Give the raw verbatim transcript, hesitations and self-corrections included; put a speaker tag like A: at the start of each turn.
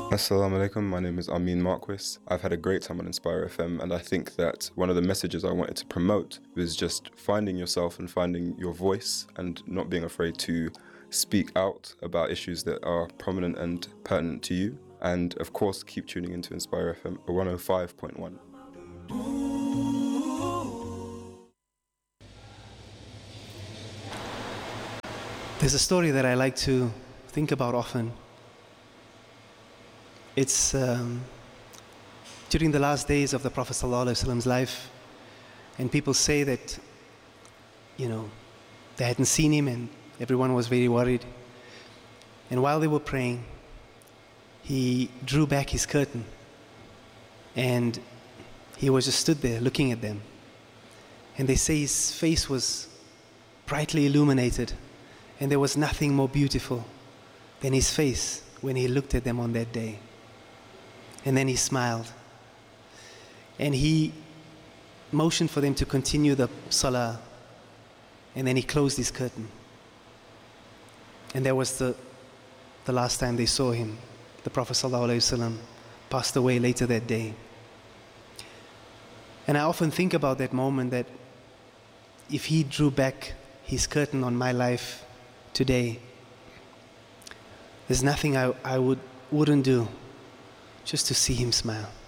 A: Assalamu alaikum, my name is Amin Marquis. I've had a great time on Inspire F M, and I think that one of the messages I wanted to promote was just finding yourself and finding your voice and not being afraid to speak out about issues that are prominent and pertinent to you. And of course, keep tuning into Inspire F M one oh five point one.
B: There's a story that I like to think about often. It's um, during the last days of the Prophet ﷺ's life, and people say that, you know, they hadn't seen him and everyone was very worried. And while they were praying, he drew back his curtain and he was just stood there looking at them. And they say his face was brightly illuminated, and there was nothing more beautiful than his face when he looked at them on that day. And then he smiled. And he motioned for them to continue the salah. And then he closed his curtain. And that was the, the last time they saw him. The Prophet ﷺ passed away later that day. And I often think about that moment, that if he drew back his curtain on my life today, there's nothing I, I would, wouldn't do just to see him smile.